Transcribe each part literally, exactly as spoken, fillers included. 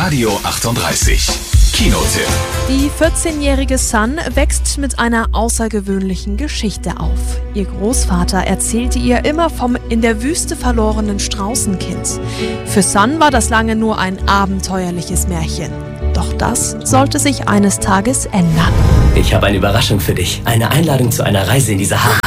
Radio achtunddreißig. Kinotipp. Die vierzehnjährige Sun wächst mit einer außergewöhnlichen Geschichte auf. Ihr Großvater erzählte ihr immer vom in der Wüste verlorenen Straußenkind. Für Sun war das lange nur ein abenteuerliches Märchen. Doch das sollte sich eines Tages ändern. Ich habe eine Überraschung für dich. Eine Einladung zu einer Reise in die Sahara.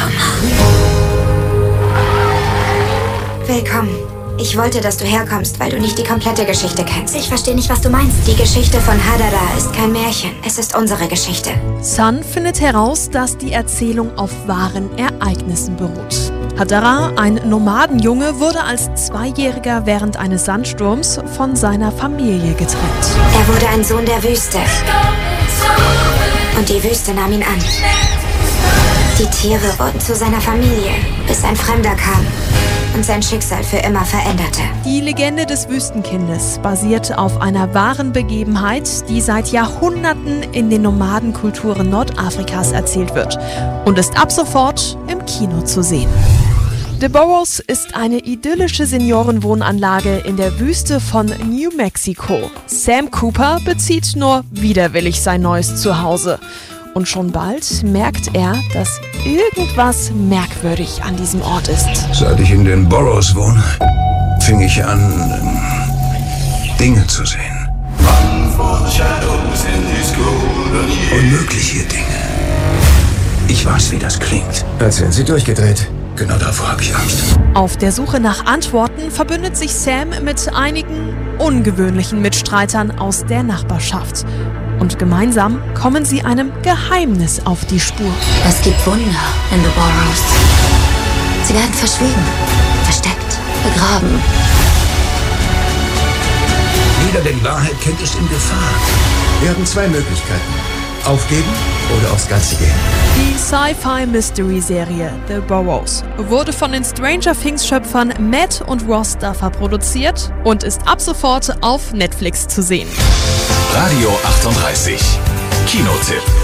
Willkommen. Ich wollte, dass du herkommst, weil du nicht die komplette Geschichte kennst. Ich verstehe nicht, was du meinst. Die Geschichte von Hadara ist kein Märchen. Es ist unsere Geschichte. Sun findet heraus, dass die Erzählung auf wahren Ereignissen beruht. Hadara, ein Nomadenjunge, wurde als Zweijähriger während eines Sandsturms von seiner Familie getrennt. Er wurde ein Sohn der Wüste. Und die Wüste nahm ihn an. Die Tiere wurden zu seiner Familie, bis ein Fremder kam und sein Schicksal für immer veränderte. Die Legende des Wüstenkindes basiert auf einer wahren Begebenheit, die seit Jahrhunderten in den Nomadenkulturen Nordafrikas erzählt wird und ist ab sofort im Kino zu sehen. The Burrows ist eine idyllische Seniorenwohnanlage in der Wüste von New Mexico. Sam Cooper bezieht nur widerwillig sein neues Zuhause. Und schon bald merkt er, dass irgendwas merkwürdig an diesem Ort ist. Seit ich in den Burrows wohne, fing ich an, Dinge zu sehen. Unmögliche Dinge. Ich weiß, wie das klingt. Als wären sie durchgedreht. Genau davor habe ich Angst. Auf der Suche nach Antworten verbündet sich Sam mit einigen ungewöhnlichen Mitstreitern aus der Nachbarschaft. Und gemeinsam kommen sie einem Geheimnis auf die Spur. Es gibt Wunder in The Burrows. Sie werden verschwiegen, versteckt, begraben. Jeder, der die Wahrheit kennt, ist in Gefahr. Wir haben zwei Möglichkeiten. Aufgeben oder aufs Ganze gehen. Die Sci-Fi-Mystery-Serie The Burrows wurde von den Stranger Things-Schöpfern Matt und Ross Duffer produziert und ist ab sofort auf Netflix zu sehen. Radio achtunddreißig. Kinotipp.